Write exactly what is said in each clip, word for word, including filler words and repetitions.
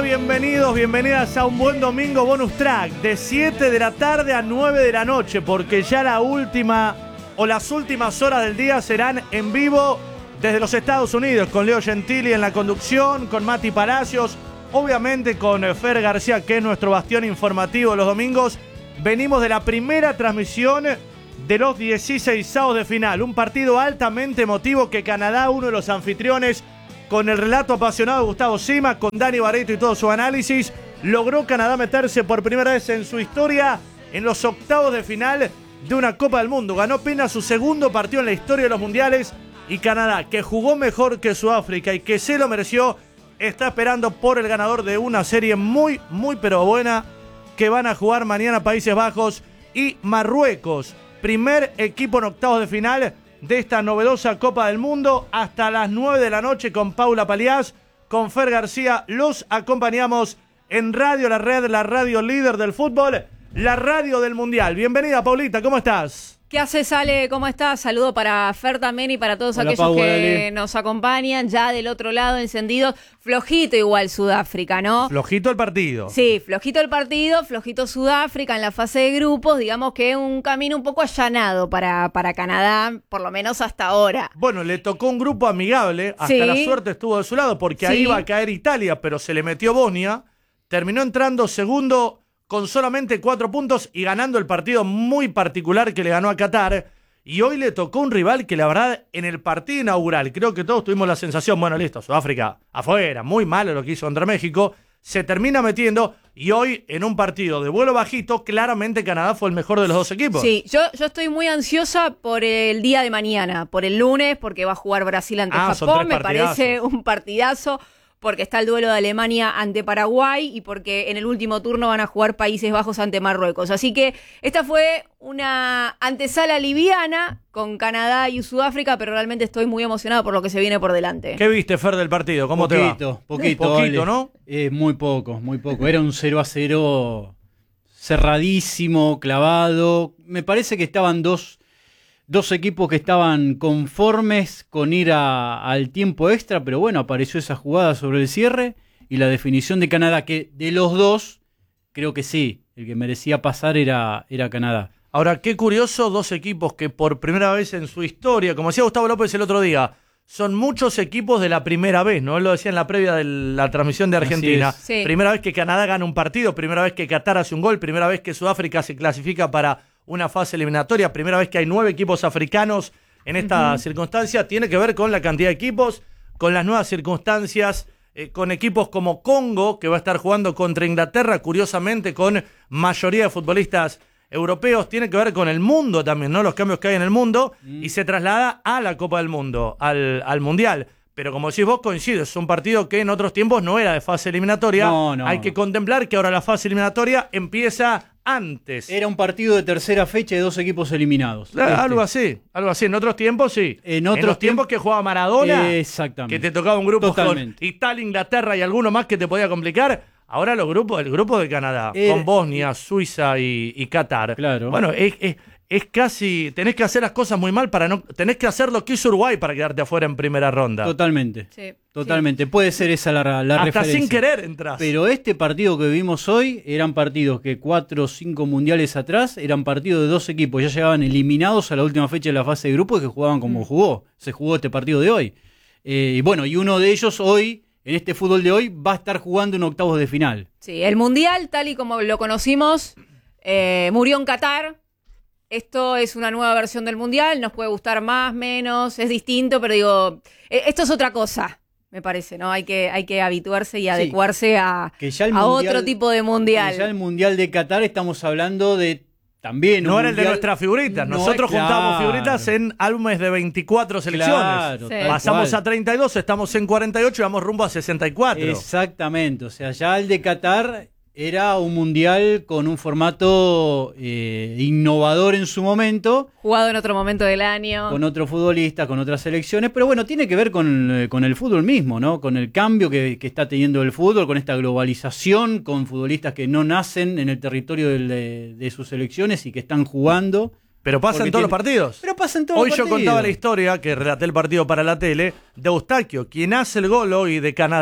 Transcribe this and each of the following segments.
bienvenidos, bienvenidas a un buen domingo bonus track de siete de la tarde a nueve de la noche, porque ya la última o las últimas horas del día serán en vivo desde los Estados Unidos, con Leo Gentili en la conducción, con Mati Palacios, obviamente con Fer García, que es nuestro bastión informativo los domingos. Venimos de la primera transmisión de los dieciseisavos de final, un partido altamente emotivo que Canadá, uno de los anfitriones, con el relato apasionado de Gustavo Sima, con Dani Barreto y todo su análisis, logró Canadá meterse por primera vez en su historia en los octavos de final de una Copa del Mundo. Ganó apenas su segundo partido en la historia de los mundiales y Canadá, que jugó mejor que Sudáfrica y que se lo mereció, está esperando por el ganador de una serie muy, muy pero buena que van a jugar mañana Países Bajos y Marruecos. Primer equipo en octavos de final de esta novedosa Copa del Mundo, hasta las nueve de la noche con Paula Paliás, con Fer García. Los acompañamos en Radio La Red, la radio líder del fútbol, la radio del Mundial. Bienvenida, Paulita, ¿cómo estás? ¿Qué haces, Ale? ¿Cómo estás? Saludo para Fer también y para todos Hola, aquellos Pau, que dale. nos acompañan ya del otro lado, encendidos. Flojito igual Sudáfrica, ¿no? Flojito el partido. Sí, flojito el partido, flojito Sudáfrica en la fase de grupos. Digamos que un camino un poco allanado para, para Canadá, por lo menos hasta ahora. Bueno, le tocó un grupo amigable, hasta Sí. la suerte estuvo de su lado, porque Sí. ahí iba a caer Italia, pero se le metió Bosnia, terminó entrando segundo con solamente cuatro puntos y ganando el partido muy particular que le ganó a Qatar. Y hoy le tocó un rival que la verdad en el partido inaugural, creo que todos tuvimos la sensación, bueno, listo, Sudáfrica afuera, muy malo lo que hizo contra México, se termina metiendo y hoy en un partido de vuelo bajito, claramente Canadá fue el mejor de los dos equipos. Sí, yo, yo estoy muy ansiosa por el día de mañana, por el lunes, porque va a jugar Brasil ante Ah, son Japón, tres me partidazos. parece un partidazo, porque está el duelo de Alemania ante Paraguay y porque en el último turno van a jugar Países Bajos ante Marruecos. Así que esta fue una antesala liviana con Canadá y Sudáfrica, pero realmente estoy muy emocionado por lo que se viene por delante. ¿Qué viste, Fer, del partido? ¿Cómo te va? Poquito, poquito, Poquito, Ale. ¿no? Eh, muy poco, muy poco. Era un cero a cero cerradísimo, clavado. Me parece que estaban dos, dos equipos que estaban conformes con ir a- al tiempo extra, pero bueno, apareció esa jugada sobre el cierre y la definición de Canadá, que de los dos, creo que sí, el que merecía pasar era, era Canadá. Ahora, qué curioso, dos equipos que por primera vez en su historia, como decía Gustavo López el otro día, son muchos equipos de la primera vez, ¿no? Él lo decía en la previa de la transmisión de Argentina. Así es. Sí. Primera vez que Canadá gana un partido, primera vez que Qatar hace un gol, primera vez que Sudáfrica se clasifica para una fase eliminatoria, primera vez que hay nueve equipos africanos en esta uh-huh. circunstancia. Tiene que ver con la cantidad de equipos, con las nuevas circunstancias, eh, con equipos como Congo, que va a estar jugando contra Inglaterra, curiosamente con mayoría de futbolistas europeos. Tiene que ver con el mundo también, ¿no? Los cambios que hay en el mundo, mm. y se traslada a la Copa del Mundo, al, al Mundial. Pero como decís vos, coincides, es un partido que en otros tiempos no era de fase eliminatoria. No, no. Hay que contemplar que ahora la fase eliminatoria empieza antes. Era un partido de tercera fecha de dos equipos eliminados. Claro, Este. Algo así, algo así. En otros tiempos sí. En otros en los tiempos tiemp- que jugaba Maradona, Exactamente. que te tocaba un grupo Totalmente. con Italia, Inglaterra y alguno más que te podía complicar. Ahora los grupos, el grupo de Canadá, Eh, con Bosnia, Suiza y, y Qatar. Claro. Bueno, es, es, es casi, tenés que hacer las cosas muy mal para no, tenés que hacer lo que hizo Uruguay para quedarte afuera en primera ronda. Totalmente. Sí, Totalmente. Puede ser esa la, la Hasta referencia. sin querer entras. Pero este partido que vimos hoy eran partidos que cuatro o cinco mundiales atrás eran partidos de dos equipos. Ya llegaban eliminados a la última fecha de la fase de grupos y que jugaban como jugó. Se jugó este partido de hoy. Eh, y bueno, y uno de ellos hoy, en este fútbol de hoy, va a estar jugando en octavos de final. Sí, el Mundial, tal y como lo conocimos, eh, murió en Qatar. Esto es una nueva versión del Mundial, nos puede gustar más, menos, es distinto, pero digo, eh, esto es otra cosa, me parece, ¿no? Hay que, hay que habituarse y adecuarse a, Que ya el a mundial- otro tipo de Mundial. que Ya el Mundial de Qatar estamos hablando de también no un era el de mundial- nuestras figuritas. No, Nosotros claro. juntamos figuritas en álbumes de veinticuatro selecciones. Claro, Sí. tal Pasamos cual. a treinta y dos, estamos en cuarenta y ocho y vamos rumbo a sesenta y cuatro. Exactamente, o sea, ya el de Qatar era un mundial con un formato eh, innovador en su momento, Jugado en otro momento del año. con otros futbolistas, con otras selecciones, pero bueno, tiene que ver con, eh, con el fútbol mismo, ¿no? Con el cambio que, que está teniendo el fútbol, con esta globalización, con futbolistas que no nacen en el territorio del- de, de sus selecciones y que están jugando. Pero pasa Porque en todos tiene- los partidos. Pero pasa en todos Hoy los yo partidos. contaba la historia, que relaté el partido para la tele, de Eustaquio, quien hace el gol hoy de Canadá.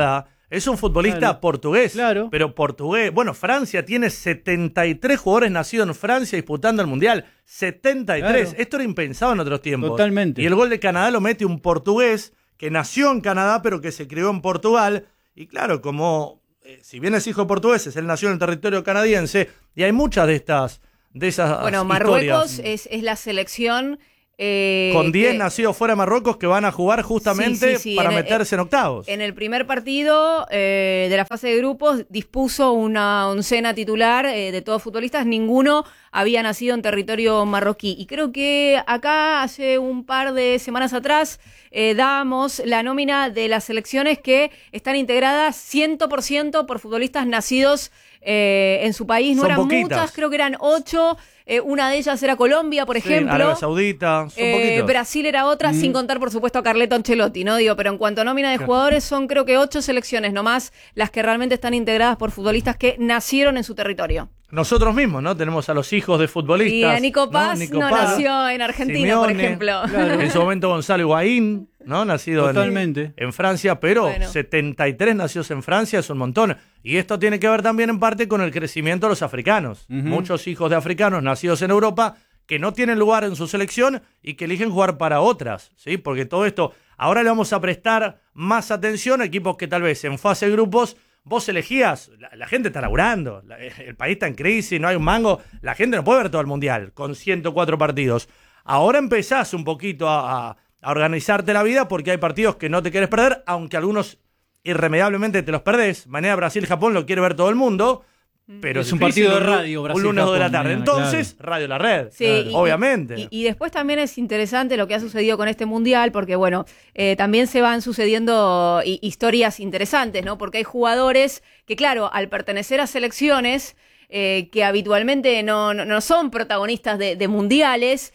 Es un futbolista claro. portugués, claro. pero portugués. Bueno, Francia tiene setenta y tres jugadores nacidos en Francia disputando el Mundial. setenta y tres. Claro. Esto era impensado en otros tiempos. Totalmente. Y el gol de Canadá lo mete un portugués que nació en Canadá, pero que se crió en Portugal. Y claro, como eh, si bien es hijo de portugueses, él nació en el territorio canadiense. Y hay muchas de estas de esas Bueno, Marruecos es, es la selección... Eh, con diez que, nacidos fuera de Marruecos que van a jugar justamente sí, sí, sí, para en el, meterse en octavos. En el primer partido eh, de la fase de grupos dispuso una oncena titular eh, de todos futbolistas, ninguno había nacido en territorio marroquí. Y creo que acá hace un par de semanas atrás eh, dábamos la nómina de las selecciones que están integradas cien por ciento por futbolistas nacidos eh, en su país. No Son eran poquitas. muchas, creo que eran ocho. Eh, una de ellas era Colombia, por Sí, ejemplo. Arabia Saudita, son Eh, poquitos. Brasil era otra, Mm. sin contar, por supuesto, a Carleto Ancelotti, ¿no? Digo, pero en cuanto a nómina de Claro. jugadores, son creo que ocho selecciones nomás las que realmente están integradas por futbolistas que nacieron en su territorio. Nosotros mismos, ¿no? Tenemos a los hijos de futbolistas. Y a Nico Paz no, Nico Paz, nació en Argentina, por Simeone, ejemplo. claro. En su momento Gonzalo Higuaín, ¿no? Nacido en, Totalmente. en Francia, pero Bueno. setenta y tres nacidos en Francia es un montón. Y esto tiene que ver también en parte con el crecimiento de los africanos. Ujú. Muchos hijos de africanos nacidos en Europa que no tienen lugar en su selección y que eligen jugar para otras, ¿sí? Porque todo esto, ahora le vamos a prestar más atención a equipos que tal vez en fase de grupos vos elegías, la, la gente está laburando, la, el país está en crisis, no hay un mango, la gente no puede ver todo el Mundial con ciento cuatro partidos. Ahora empezás un poquito a, a, a organizarte la vida porque hay partidos que no te quieres perder, aunque algunos irremediablemente te los perdés. Mañana Brasil-Japón lo quiere ver todo el mundo, pero Es un difícil partido de radio, un lunes dos de la Brasil-Japón, tarde. mañana, Entonces, Radio La Red, Sí, claro, y- obviamente. Y, y después también es interesante lo que ha sucedido con este mundial, porque bueno, eh, también se van sucediendo hi- historias interesantes, ¿no? Porque hay jugadores que, claro, al pertenecer a selecciones eh, que habitualmente no, no, no son protagonistas de, de mundiales,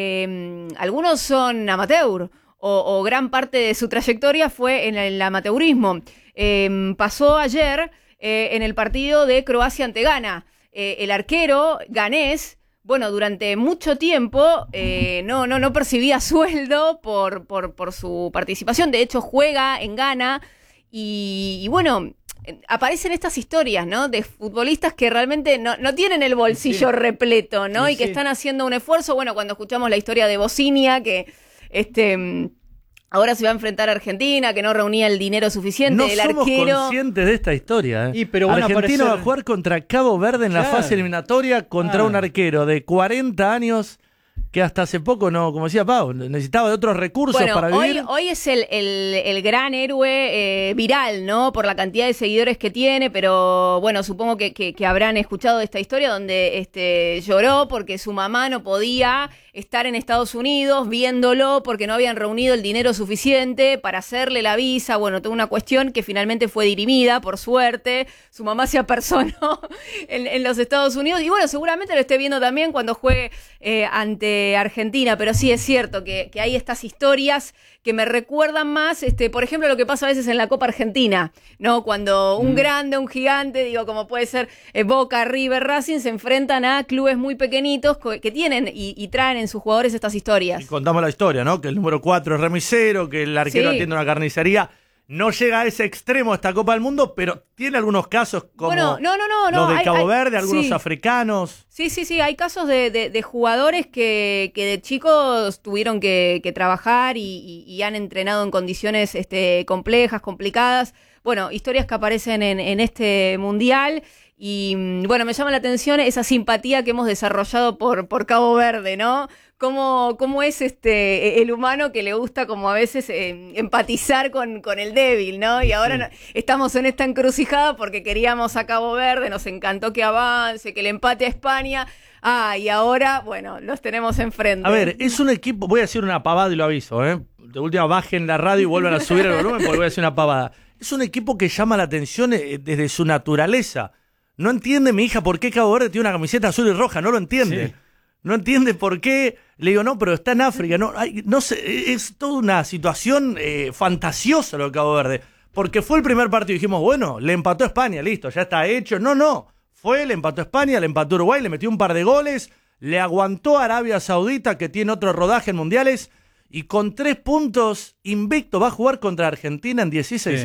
eh, algunos son amateur. O, o gran parte de su trayectoria fue en el amateurismo. Eh, pasó ayer eh, en el partido de Croacia ante Ghana. Eh, el arquero ganés, bueno, durante mucho tiempo eh, no, no, no percibía sueldo por, por, por su participación. De hecho, juega en Ghana y, y bueno, eh, aparecen estas historias, ¿no? De futbolistas que realmente no, no tienen el bolsillo Sí. repleto, ¿no? Sí, y que sí. están haciendo un esfuerzo. Bueno, cuando escuchamos la historia de Bocinia, que este mm, ahora se va a enfrentar a Argentina, que no reunía el dinero suficiente, No el somos arquero. conscientes de esta historia. ¿eh? Y, pero van a Argentina aparecer- va a jugar contra Cabo Verde en la Claro. fase eliminatoria contra Ah. un arquero de cuarenta años que hasta hace poco, no, como decía Pau, necesitaba de otros recursos Bueno, para hoy, vivir. hoy es el, el, el gran héroe eh, viral, ¿no? Por la cantidad de seguidores que tiene, pero bueno, supongo que, que, que habrán escuchado esta historia donde este, lloró porque su mamá no podía estar en Estados Unidos viéndolo porque no habían reunido el dinero suficiente para hacerle la visa. Bueno, toda una cuestión que finalmente fue dirimida, por suerte. Su mamá se apersonó en, en los Estados Unidos y bueno, seguramente lo esté viendo también cuando juegue eh, ante Argentina, pero sí es cierto que, que hay estas historias que me recuerdan más, este, por ejemplo, lo que pasa a veces en la Copa Argentina, ¿no? Cuando un Mm. grande, un gigante, digo, como puede ser eh, Boca, River, Racing, se enfrentan a clubes muy pequeñitos co- que tienen y, y traen en sus jugadores estas historias. Y contamos la historia, ¿no? Que el número cuatro es remisero, que el arquero Sí. atiende una carnicería. No llega a ese extremo esta Copa del Mundo, pero tiene algunos casos como Bueno, no, no, no, no, los de hay- Cabo hay- Verde, algunos sí. africanos. Sí, sí, sí, hay casos de, de, de jugadores que, que de chicos tuvieron que, que trabajar y, y- y han entrenado en condiciones este, complejas, complicadas. Bueno, historias que aparecen en, en este mundial y mm, bueno, me llama la atención esa simpatía que hemos desarrollado por, por Cabo Verde, ¿no? Cómo, cómo es este el humano que le gusta como a veces eh, empatizar con, con el débil, ¿no? Y ahora Sí. no- estamos en esta encrucijada porque queríamos a Cabo Verde, nos encantó que avance, que le empate a España. Ah, y ahora, bueno, los tenemos enfrente. A ver, es un equipo, voy a decir una pavada y lo aviso, ¿eh? De última bajen la radio y vuelvan a subir el volumen porque voy a decir una pavada. Es un equipo que llama la atención eh, desde su naturaleza. No entiende mi hija por qué Cabo Verde tiene una camiseta azul y roja, no lo entiende. Sí. No entiende por qué. Le digo, no, pero está en África. No, hay- no sé, es toda una situación eh, fantasiosa lo de Cabo Verde. Porque fue el primer partido y dijimos, bueno, le empató a España, listo, ya está hecho. No, no. Fue, le empató a España, le empató a Uruguay, le metió un par de goles, le aguantó a Arabia Saudita, que tiene otro rodaje en mundiales, y con tres puntos invicto va a jugar contra Argentina en dieciséis avos.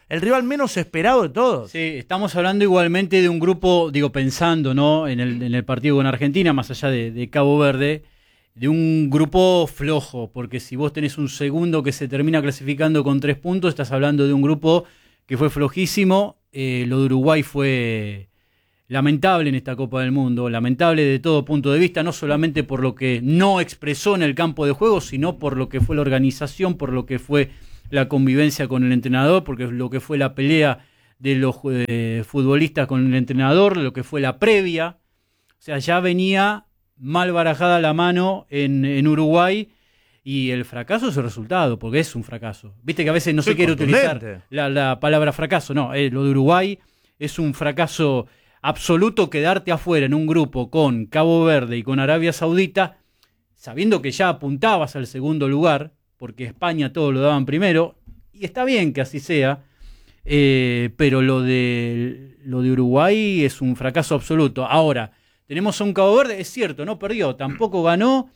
el rival menos esperado de todos. Sí, estamos hablando igualmente de un grupo, digo, pensando, ¿no? En el, en el partido con Argentina, más allá de, de Cabo Verde, de un grupo flojo, porque si vos tenés un segundo que se termina clasificando con tres puntos, estás hablando de un grupo que fue flojísimo. Eh, lo de Uruguay fue lamentable en esta Copa del Mundo, lamentable de todo punto de vista, no solamente por lo que no expresó en el campo de juego, sino por lo que fue la organización, por lo que fue la convivencia con el entrenador, porque lo que fue la pelea de los eh, futbolistas con el entrenador, lo que fue la previa. O sea, ya venía mal barajada la mano en, en Uruguay, y el fracaso es el resultado, porque es un fracaso. Viste que a veces no se quiere utilizar la, la palabra fracaso, no, eh, lo de Uruguay es un fracaso absoluto. Quedarte afuera en un grupo con Cabo Verde y con Arabia Saudita, sabiendo que ya apuntabas al segundo lugar, porque España todo lo daban primero, y está bien que así sea, eh, pero lo de, lo de Uruguay es un fracaso absoluto. Ahora, tenemos a un Cabo Verde, es cierto, no perdió, tampoco ganó,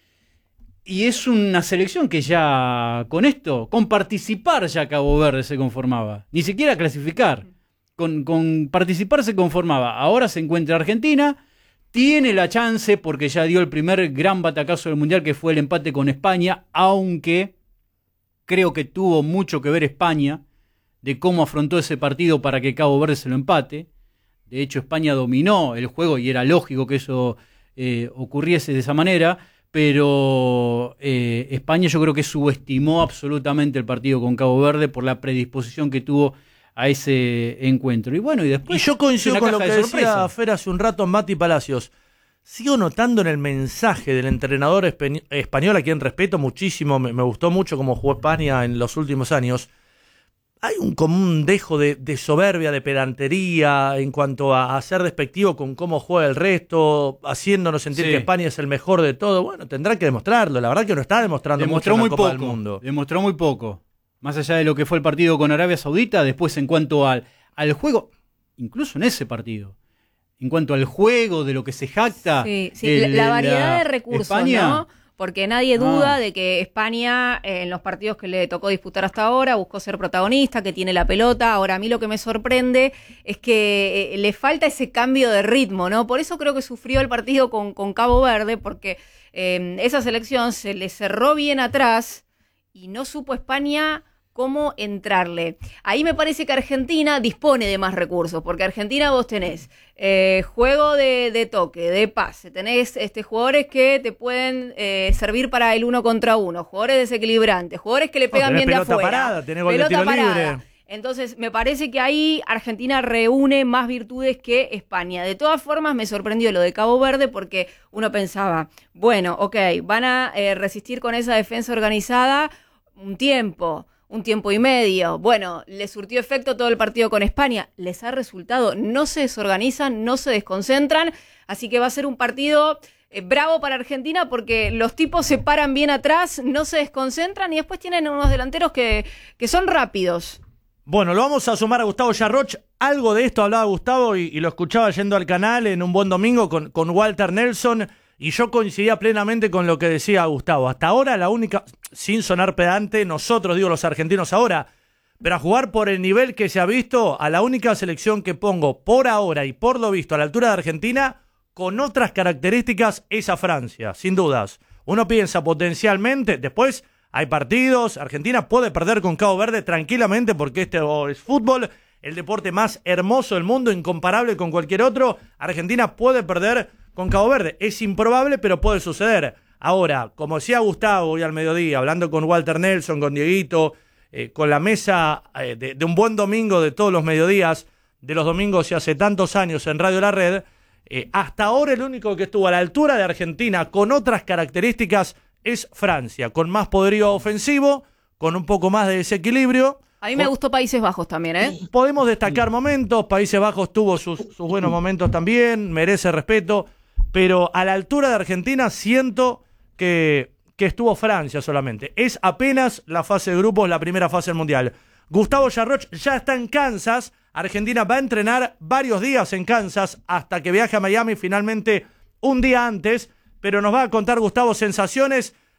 y es una selección que ya con esto, con participar ya Cabo Verde se conformaba, ni siquiera clasificar, con, con participar se conformaba. Ahora se encuentra Argentina, tiene la chance porque ya dio el primer gran batacazo del Mundial, que fue el empate con España, aunque creo que tuvo mucho que ver España de cómo afrontó ese partido para que Cabo Verde se lo empate. De hecho, España dominó el juego y era lógico que eso eh, ocurriese de esa manera, pero eh, España yo creo que subestimó absolutamente el partido con Cabo Verde por la predisposición que tuvo a ese encuentro. Y bueno, y después... Y yo coincido con lo que decía Fer hace un rato, Mati Palacios. Sigo notando en el mensaje del entrenador espe- español, a quien respeto muchísimo, me, me gustó mucho cómo jugó España en los últimos años. Hay un común dejo de, de soberbia, de pedantería en cuanto a, a ser despectivo con cómo juega el resto, haciéndonos sentir sí. que España es el mejor de todo. Bueno, tendrá que demostrarlo. La verdad que no está demostrando demostró mucho en la muy Copa poco, del Mundo. Demostró muy poco. Más allá de lo que fue el partido con Arabia Saudita, después en cuanto al, al juego, incluso en ese partido, en cuanto al juego, de lo que se jacta. Sí, sí, el, la, la variedad la de recursos, España, ¿no? Porque nadie duda ah. de que España, eh, en los partidos que le tocó disputar hasta ahora, buscó ser protagonista, que tiene la pelota. Ahora, a mí lo que me sorprende es que eh, le falta ese cambio de ritmo, ¿no? Por eso creo que sufrió el partido con, con Cabo Verde, porque eh, esa selección se le cerró bien atrás y no supo España cómo entrarle. Ahí me parece que Argentina dispone de más recursos, porque Argentina vos tenés eh, juego de, de toque, de pase, tenés este, jugadores que te pueden eh, servir para el uno contra uno, jugadores desequilibrantes, jugadores que le pegan no, bien de afuera. Parada, tenés gol de tiro libre. Entonces, me parece que ahí Argentina reúne más virtudes que España. De todas formas, me sorprendió lo de Cabo Verde porque uno pensaba, bueno, ok, van a eh, resistir con esa defensa organizada un tiempo, un tiempo y medio. Bueno, les surtió efecto todo el partido con España. Les ha resultado. No se desorganizan, no se desconcentran. Así que va a ser un partido eh, bravo para Argentina porque los tipos se paran bien atrás, no se desconcentran y después tienen unos delanteros que, que son rápidos. Bueno, lo vamos a sumar a Gustavo Yarroch. Algo de esto hablaba Gustavo y, y lo escuchaba yendo al canal en un buen domingo con, con Walter Nelson. Y yo coincidía plenamente con lo que decía Gustavo. Hasta ahora la única, sin sonar pedante, nosotros, digo los argentinos ahora, pero a jugar por el nivel que se ha visto, a la única selección que pongo por ahora y por lo visto a la altura de Argentina, con otras características, es a Francia, sin dudas. Uno piensa potencialmente, después hay partidos, Argentina puede perder con Cabo Verde tranquilamente porque este es fútbol, el deporte más hermoso del mundo, incomparable con cualquier otro. Argentina puede perder con Cabo Verde. Es improbable, pero puede suceder. Ahora, como decía Gustavo hoy al mediodía, hablando con Walter Nelson, con Dieguito, eh, con la mesa eh, de, de un buen domingo de todos los mediodías, de los domingos y hace tantos años en Radio La Red, eh, hasta ahora el único que estuvo a la altura de Argentina con otras características es Francia, con más poderío ofensivo, con un poco más de desequilibrio. A mí me gustó Países Bajos también, ¿eh? Podemos destacar momentos, Países Bajos tuvo sus, sus buenos momentos también, merece respeto, pero a la altura de Argentina siento que, que estuvo Francia solamente. Es apenas la fase de grupos, la primera fase del Mundial. Gustavo Yarroch ya está en Kansas, Argentina va a entrenar varios días en Kansas hasta que viaje a Miami finalmente un día antes, pero nos va a contar Gustavo sensaciones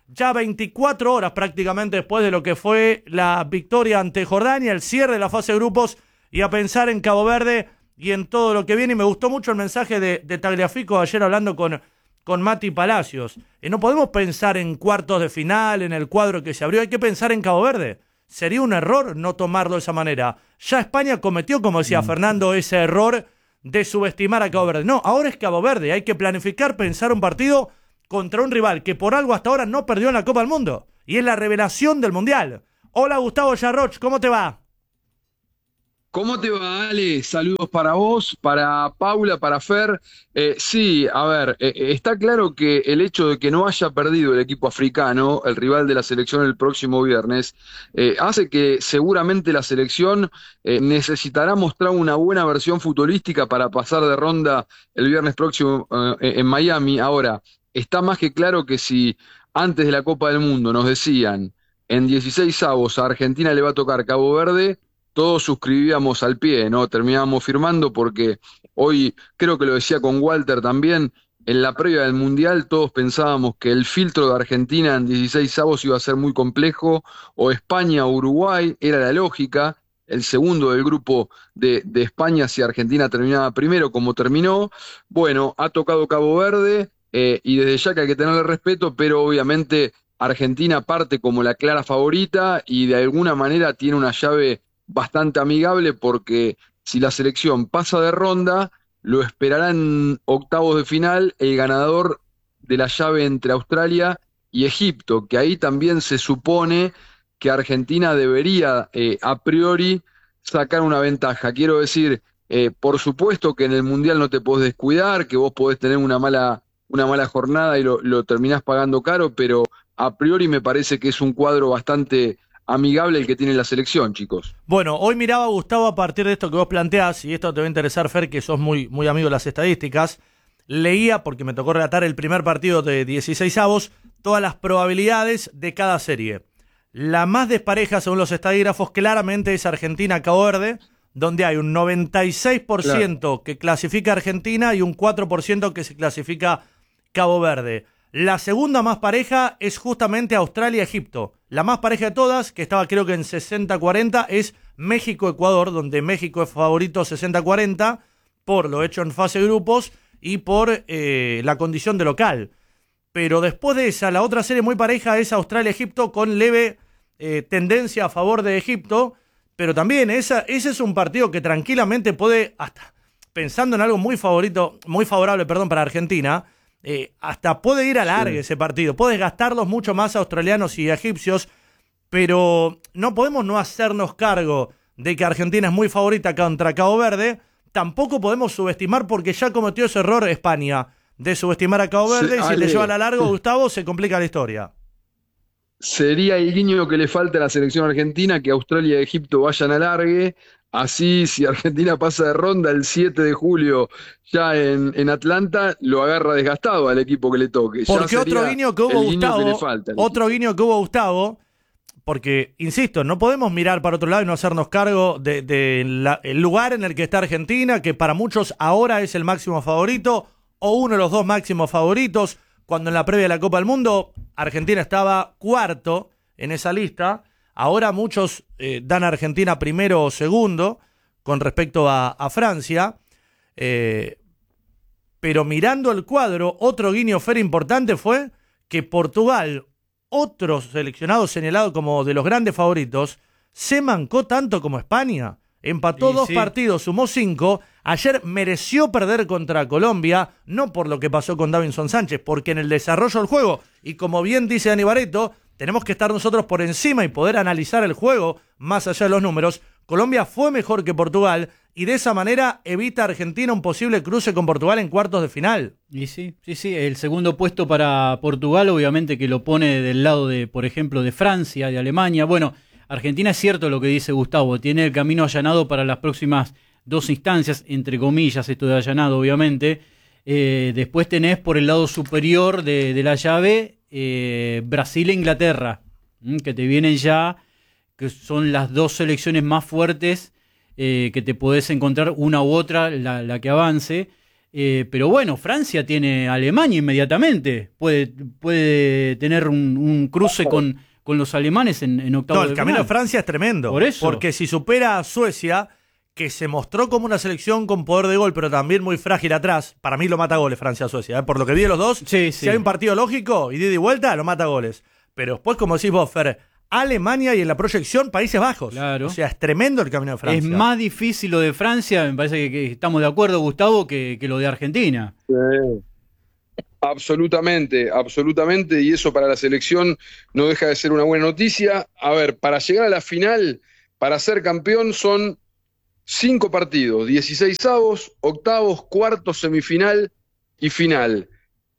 ya veinticuatro horas prácticamente después de lo que fue la victoria ante Jordania, el cierre de la fase de grupos, y a pensar en Cabo Verde y en todo lo que viene. Y me gustó mucho el mensaje de, de Tagliafico ayer hablando con, con Mati Palacios. Y no podemos pensar en cuartos de final, en el cuadro que se abrió, hay que pensar en Cabo Verde. Sería un error no tomarlo de esa manera. Ya España cometió, como decía mm. Fernando, ese error de subestimar a Cabo Verde. No, ahora es Cabo Verde, hay que planificar, pensar un partido contra un rival que por algo hasta ahora no perdió en la Copa del Mundo, y es la revelación del Mundial. Hola Gustavo Yarroch, ¿cómo te va? ¿Cómo te va, Ale? Saludos para vos, para Paula, para Fer. Eh, sí, a ver, eh, está claro que el hecho de que no haya perdido el equipo africano, el rival de la selección el próximo viernes, eh, hace que seguramente la selección eh, necesitará mostrar una buena versión futbolística para pasar de ronda el viernes próximo eh, en Miami. Ahora, está más que claro que si antes de la Copa del Mundo nos decían en dieciséis avos a Argentina le va a tocar Cabo Verde, todos suscribíamos al pie, ¿no? Terminábamos firmando porque hoy, creo que lo decía con Walter también, en la previa del Mundial todos pensábamos que el filtro de Argentina en dieciséis avos iba a ser muy complejo, o España o Uruguay, era la lógica, el segundo del grupo de, de España si Argentina terminaba primero como terminó. Bueno, ha tocado Cabo Verde, eh, y desde ya que hay que tenerle respeto, pero obviamente Argentina parte como la clara favorita y de alguna manera tiene una llave bastante amigable, porque si la selección pasa de ronda, lo esperará en octavos de final el ganador de la llave entre Australia y Egipto, que ahí también se supone que Argentina debería eh, a priori sacar una ventaja. Quiero decir, eh, por supuesto que en el Mundial no te podés descuidar, que vos podés tener una mala, una mala jornada y lo, lo terminás pagando caro, pero a priori me parece que es un cuadro bastante amigable el que tiene la selección, chicos. Bueno, hoy miraba, Gustavo, a partir de esto que vos planteás, y esto te va a interesar, Fer, que sos muy, muy amigo de las estadísticas, leía, porque me tocó relatar el primer partido de dieciséis avos, todas las probabilidades de cada serie. La más despareja, según los estadígrafos, claramente es Argentina-Cabo Verde, donde hay un noventa y seis por ciento claro. que clasifica Argentina y un cuatro por ciento que se clasifica Cabo Verde. La segunda más pareja es justamente Australia-Egipto. La más pareja de todas, que estaba creo que en sesenta cuarenta, es México-Ecuador, donde México es favorito sesenta cuarenta por lo hecho en fase de grupos y por eh, la condición de local. Pero después de esa, la otra serie muy pareja es Australia-Egipto, con leve eh, tendencia a favor de Egipto, pero también esa, ese es un partido que tranquilamente puede, hasta pensando en algo muy favorito, muy favorable, perdón, para Argentina, Eh, hasta puede ir a largue sí. ese partido, puedes gastarlos mucho más australianos y egipcios, pero no podemos no hacernos cargo de que Argentina es muy favorita contra Cabo Verde. Tampoco podemos subestimar, porque ya cometió ese error España de subestimar a Cabo Verde, sí, y si Ale. te lleva a la largo, Gustavo, se complica la historia. Sería el guiño que le falta a la selección argentina, que Australia y Egipto vayan a largue. Así, si Argentina pasa de ronda el siete de julio ya en, en Atlanta, lo agarra desgastado al equipo que le toque. Porque ya otro guiño que hubo, Gustavo, guiño que falta, otro guiño que hubo, Gustavo, porque, insisto, no podemos mirar para otro lado y no hacernos cargo del de, de el lugar en el que está Argentina, que para muchos ahora es el máximo favorito, o uno de los dos máximos favoritos, cuando en la previa de la Copa del Mundo Argentina estaba cuarto en esa lista. Ahora muchos eh, dan a Argentina primero o segundo con respecto a, a Francia. Eh, pero mirando el cuadro, otro guiño, Fer, importante fue que Portugal, otro seleccionado señalado como de los grandes favoritos, se mancó tanto como España. Empató y dos sí. partidos, sumó cinco. Ayer mereció perder contra Colombia, no por lo que pasó con Davinson Sánchez, porque en el desarrollo del juego, y como bien dice Dani Barreto, tenemos que estar nosotros por encima y poder analizar el juego más allá de los números. Colombia fue mejor que Portugal y de esa manera evita a Argentina un posible cruce con Portugal en cuartos de final. Y sí, sí, sí, el segundo puesto para Portugal, obviamente que lo pone del lado de, por ejemplo, de Francia, de Alemania. Bueno, Argentina es cierto lo que dice Gustavo, tiene el camino allanado para las próximas dos instancias, entre comillas, esto de allanado, obviamente. Eh, después tenés por el lado superior de, de la llave eh, Brasil e Inglaterra, ¿m? que te vienen ya, que son las dos selecciones más fuertes eh, que te podés encontrar, una u otra, la, la que avance. Eh, pero bueno, Francia tiene a Alemania inmediatamente. Puede, puede tener un, un cruce con, con los alemanes en, en octavos No, el de camino final. de Francia es tremendo. Por eso. Porque si supera a Suecia, que se mostró como una selección con poder de gol, pero también muy frágil atrás, para mí lo mata goles Francia a Suecia. ¿eh? Por lo que vi de los dos, Sí, sí. si hay un partido lógico y de ida y vuelta, lo mata goles. Pero después, como decís vos, Fer, Alemania y en la proyección Países Bajos. Claro. O sea, es tremendo el camino de Francia. Es más difícil lo de Francia, me parece que, que estamos de acuerdo, Gustavo, que, que lo de Argentina. Sí. Absolutamente, absolutamente, y eso para la selección no deja de ser una buena noticia. A ver, para llegar a la final, para ser campeón son cinco partidos, dieciseisavos, octavos, cuartos, semifinal y final.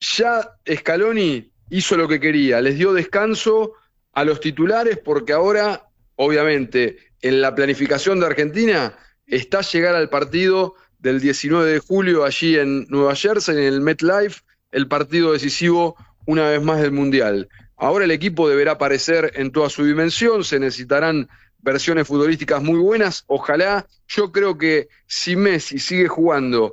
Ya Scaloni hizo lo que quería, les dio descanso a los titulares porque ahora, obviamente, en la planificación de Argentina está llegar al partido del diecinueve de julio allí en Nueva Jersey, en el MetLife, el partido decisivo una vez más del Mundial. Ahora el equipo deberá aparecer en toda su dimensión, se necesitarán versiones futbolísticas muy buenas, ojalá. Yo creo que si Messi sigue jugando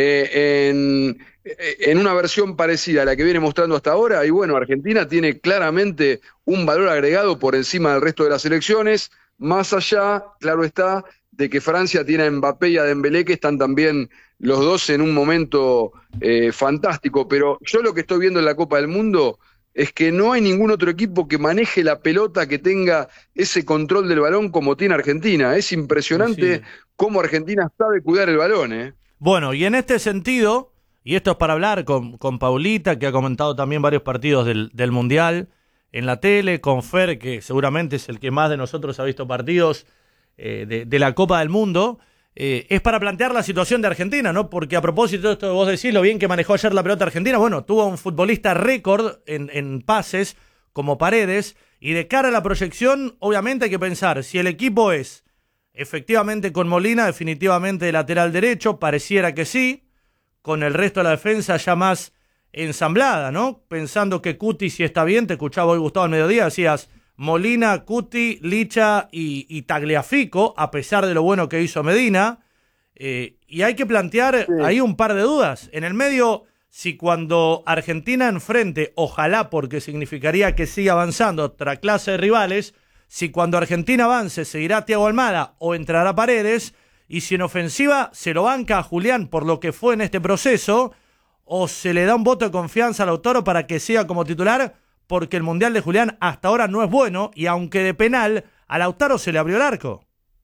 eh, en, en una versión parecida a la que viene mostrando hasta ahora, y bueno, Argentina tiene claramente un valor agregado por encima del resto de las selecciones, más allá, claro está, de que Francia tiene a Mbappé y a Dembélé, que están también los dos en un momento eh, fantástico, pero yo lo que estoy viendo en la Copa del Mundo es que no hay ningún otro equipo que maneje la pelota, que tenga ese control del balón como tiene Argentina. Es impresionante Sí. cómo Argentina sabe cuidar el balón, ¿eh? Bueno, y en este sentido, y esto es para hablar con, con Paulita, que ha comentado también varios partidos del, del Mundial en la tele, con Fer, que seguramente es el que más de nosotros ha visto partidos eh, de, de la Copa del Mundo, eh, es para plantear la situación de Argentina, ¿no? Porque a propósito de esto, vos decís lo bien que manejó ayer la pelota argentina, bueno, tuvo un futbolista récord en, en pases como Paredes, y de cara a la proyección, obviamente hay que pensar, si el equipo es efectivamente con Molina, definitivamente de lateral derecho, pareciera que sí, con el resto de la defensa ya más ensamblada, ¿no? Pensando que Cuti, si está bien, te escuchaba hoy Gustavo al mediodía, decías Molina, Cuti, Licha y, y Tagliafico, a pesar de lo bueno que hizo Medina, eh, y hay que plantear sí. ahí un par de dudas. En el medio, si cuando Argentina enfrente, ojalá porque significaría que siga avanzando otra clase de rivales, si cuando Argentina avance seguirá Thiago Almada o entrará Paredes, y si en ofensiva se lo banca a Julián por lo que fue en este proceso, o se le da un voto de confianza a Lautaro para que siga como titular, porque el Mundial de Julián hasta ahora no es bueno, y aunque de penal, a Lautaro se le abrió el arco.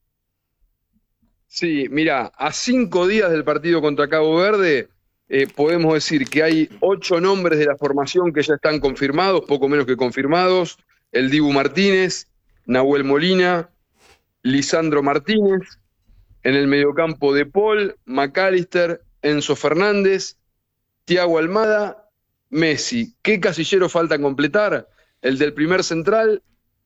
Sí, mira, a cinco días del partido contra Cabo Verde, eh, podemos decir que hay ocho nombres de la formación que ya están confirmados, poco menos que confirmados: el Dibu Martínez, Nahuel Molina, Lisandro Martínez, en el mediocampo De Paul, McAllister, Enzo Fernández, Thiago Almada, Messi. ¿Qué casillero falta completar? El del primer central.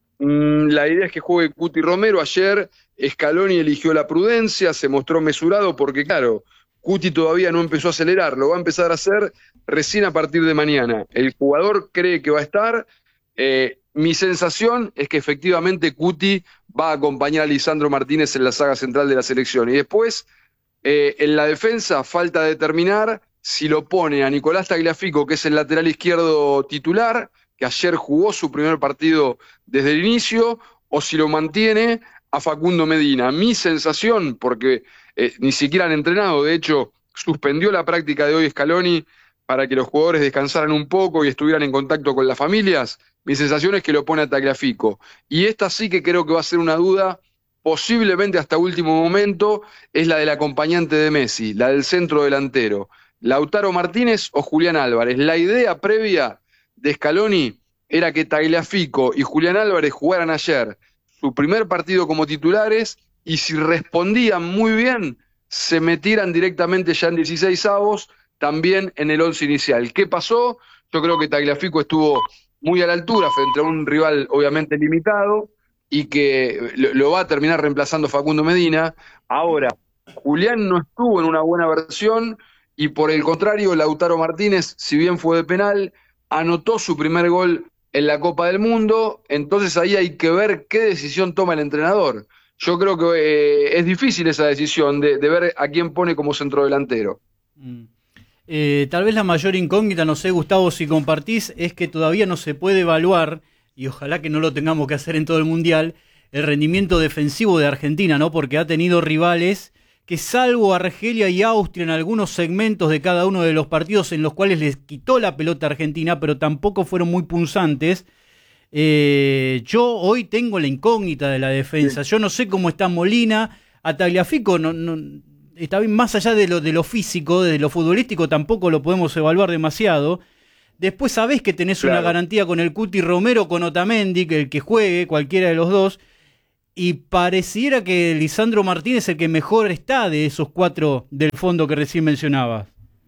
Mm, la idea es que juegue Cuti Romero. Ayer Scaloni eligió la prudencia, se mostró mesurado porque, claro, Cuti todavía no empezó a acelerar, lo va a empezar a hacer recién a partir de mañana. El jugador cree que va a estar. Eh, mi sensación es que efectivamente Cuti va a acompañar a Lisandro Martínez en la saga central de la selección. Y después, eh, en la defensa, falta determinar si lo pone a Nicolás Tagliafico, que es el lateral izquierdo titular, que ayer jugó su primer partido desde el inicio, o si lo mantiene a Facundo Medina. Mi sensación, porque eh, ni siquiera han entrenado, de hecho, suspendió la práctica de hoy Scaloni para que los jugadores descansaran un poco y estuvieran en contacto con las familias. Mi sensación es que lo pone a Tagliafico. Y esta sí que creo que va a ser una duda, posiblemente hasta último momento, es la del acompañante de Messi, la del centro delantero. Lautaro Martínez o Julián Álvarez. La idea previa de Scaloni era que Tagliafico y Julián Álvarez jugaran ayer su primer partido como titulares, y si respondían muy bien, se metieran directamente ya en dieciseisavos, también en el once inicial. ¿Qué pasó? Yo creo que Tagliafico estuvo muy a la altura frente a un rival obviamente limitado, y que lo, lo va a terminar reemplazando Facundo Medina. Ahora, Julián no estuvo en una buena versión, y por el contrario, Lautaro Martínez, si bien fue de penal, anotó su primer gol en la Copa del Mundo. Entonces ahí hay que ver qué decisión toma el entrenador. Yo creo que eh, es difícil esa decisión de, de ver a quién pone como centrodelantero. Mm. Eh, tal vez la mayor incógnita, no sé, Gustavo, si compartís, es que todavía no se puede evaluar, y ojalá que no lo tengamos que hacer en todo el Mundial, el rendimiento defensivo de Argentina, ¿no? Porque ha tenido rivales que, salvo Argelia y Austria en algunos segmentos de cada uno de los partidos en los cuales les quitó la pelota a Argentina, pero tampoco fueron muy punzantes. Eh, yo hoy tengo la incógnita de la defensa. Yo no sé cómo está Molina. A Tagliafico no, no, está bien, más allá de lo, de lo físico, de lo futbolístico, tampoco lo podemos evaluar demasiado. Después sabés que tenés claro. una garantía con el Cuti Romero, con Otamendi, que el que juegue, cualquiera de los dos. Y pareciera que Lisandro Martínez es el que mejor está de esos cuatro del fondo que recién mencionabas.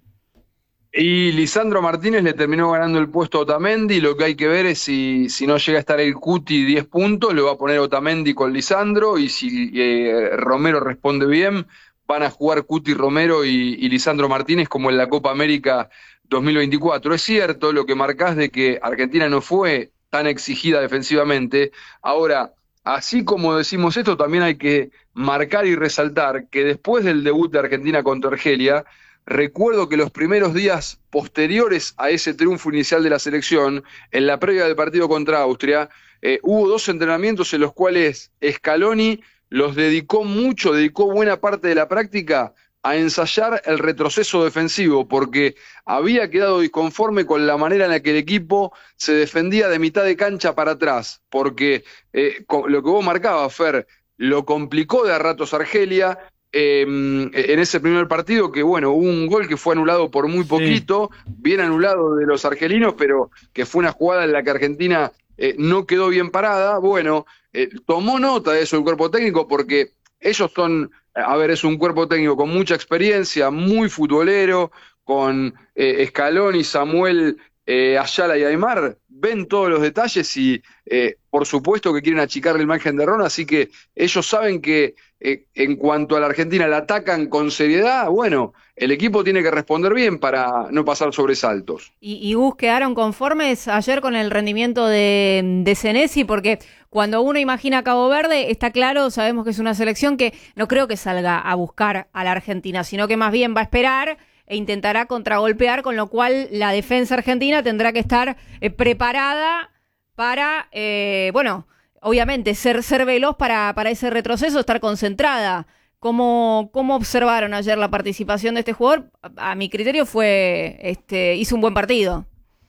Y Lisandro Martínez le terminó ganando el puesto a Otamendi. Lo que hay que ver es si, si no llega a estar el Cuti diez puntos, lo va a poner Otamendi con Lisandro. Y si eh, Romero responde bien, van a jugar Cuti Romero y, y Lisandro Martínez como en la Copa América dos mil veinticuatro. Es cierto lo que marcás de que Argentina no fue tan exigida defensivamente. Ahora, así como decimos esto, también hay que marcar y resaltar que después del debut de Argentina contra Argelia, recuerdo que los primeros días posteriores a ese triunfo inicial de la selección, en la previa del partido contra Austria, eh, hubo dos entrenamientos en los cuales Scaloni los dedicó mucho, dedicó buena parte de la práctica a ensayar el retroceso defensivo, porque había quedado disconforme con la manera en la que el equipo se defendía de mitad de cancha para atrás, porque eh, lo que vos marcabas, Fer, lo complicó de a ratos Argelia, eh, en ese primer partido, que bueno, hubo un gol que fue anulado por muy poquito, sí. bien anulado de los argelinos, pero que fue una jugada en la que Argentina eh, no quedó bien parada. Bueno, eh, tomó nota de eso el cuerpo técnico, porque ellos son, a ver, es un cuerpo técnico con mucha experiencia, muy futbolero, con eh, Scaloni, Samuel, eh, Ayala y Aimar, ven todos los detalles y eh, por supuesto que quieren achicarle el margen de error, así que ellos saben que eh, en cuanto a la Argentina la atacan con seriedad, bueno, el equipo tiene que responder bien para no pasar sobresaltos. ¿Y, y Gus, quedaron conformes ayer con el rendimiento de, de Senesi? Porque cuando uno imagina a Cabo Verde, está claro, sabemos que es una selección que no creo que salga a buscar a la Argentina, sino que más bien va a esperar e intentará contragolpear, con lo cual la defensa argentina tendrá que estar eh, preparada para, eh, bueno, obviamente ser, ser veloz para, para ese retroceso, estar concentrada. ¿Cómo, ¿Cómo observaron ayer la participación de este jugador? A, a mi criterio fue, este, hizo un buen partido.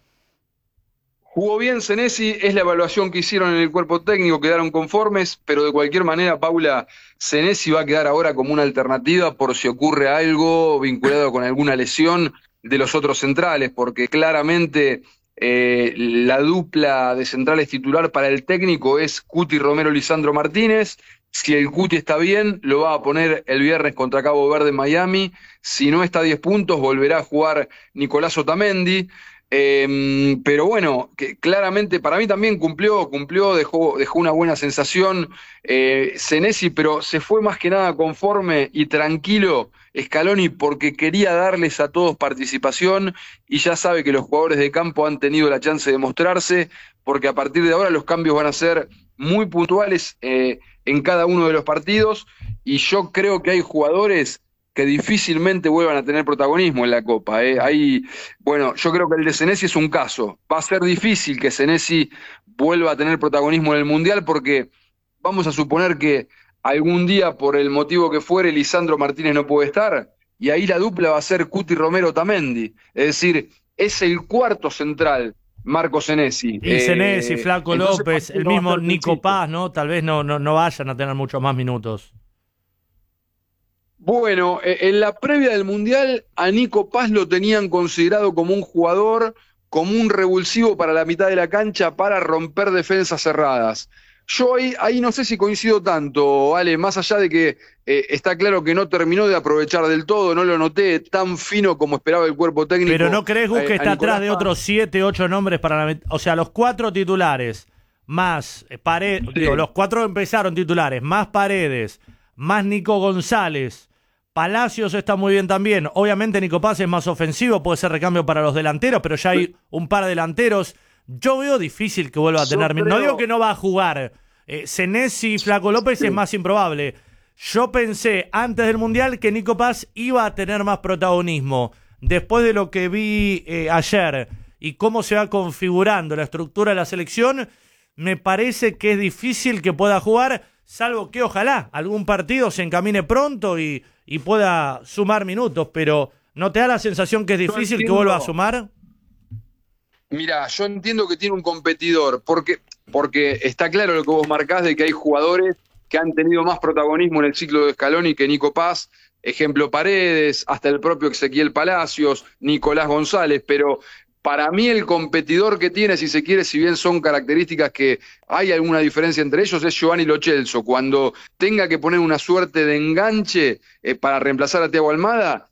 Jugó bien Senesi, es la evaluación que hicieron en el cuerpo técnico, quedaron conformes, pero de cualquier manera, Paula, Senesi va a quedar ahora como una alternativa por si ocurre algo vinculado con alguna lesión de los otros centrales, porque claramente eh, la dupla de centrales titular para el técnico es Cuti Romero Lisandro Martínez. Si el Cuti está bien, lo va a poner el viernes contra Cabo Verde en Miami. Si no está a diez puntos, volverá a jugar Nicolás Otamendi. Eh, pero bueno, que claramente para mí también cumplió, cumplió, dejó, dejó una buena sensación eh, Senesi, pero se fue más que nada conforme y tranquilo Scaloni porque quería darles a todos participación y ya sabe que los jugadores de campo han tenido la chance de mostrarse, porque a partir de ahora los cambios van a ser muy puntuales eh, en cada uno de los partidos, y yo creo que hay jugadores que difícilmente vuelvan a tener protagonismo en la Copa. ¿eh? Hay, bueno, yo creo que el de Senesi es un caso. Va a ser difícil que Senesi vuelva a tener protagonismo en el Mundial, porque vamos a suponer que algún día, por el motivo que fuere, Lisandro Martínez no puede estar, y ahí la dupla va a ser Cuti Romero Otamendi. Es decir, es el cuarto central, Marco Senesi. Y Senesi, eh, Flaco López, el mismo Nico Paz, ¿no? Tal vez no, no, no vayan a tener muchos más minutos. Bueno, en la previa del Mundial a Nico Paz lo tenían considerado como un jugador, como un revulsivo para la mitad de la cancha para romper defensas cerradas. Yo ahí, ahí no sé si coincido tanto, Ale, más allá de que eh, está claro que no terminó de aprovechar del todo, no lo noté tan fino como esperaba el cuerpo técnico. Pero ¿no crees, Gus, que a, está a atrás de otros siete, ocho nombres para la... O sea, los cuatro titulares, más Paredes, sí. digo, los cuatro empezaron titulares, más Paredes, más Nico González, Palacios está muy bien también. Obviamente Nico Paz es más ofensivo, puede ser recambio para los delanteros, pero ya hay un par de delanteros. Yo veo difícil que vuelva a tener... Creo... No digo que no va a jugar. Eh, Senesi y Flaco López sí. es más improbable. Yo pensé antes del Mundial que Nico Paz iba a tener más protagonismo. después de lo que vi eh, ayer y cómo se va configurando la estructura de la selección, me parece que es difícil que pueda jugar, salvo que ojalá algún partido se encamine pronto y, y pueda sumar minutos, pero ¿no te da la sensación que es difícil que vuelva a sumar? Mira, yo entiendo que tiene un competidor, porque, porque está claro lo que vos marcás de que hay jugadores que han tenido más protagonismo en el ciclo de Scaloni que Nico Paz, ejemplo Paredes, hasta el propio Ezequiel Palacios, Nicolás González, pero para mí el competidor que tiene, si se quiere, si bien son características que hay alguna diferencia entre ellos, es Giovanni Lo Celso. Cuando tenga que poner una suerte de enganche eh, para reemplazar a Thiago Almada,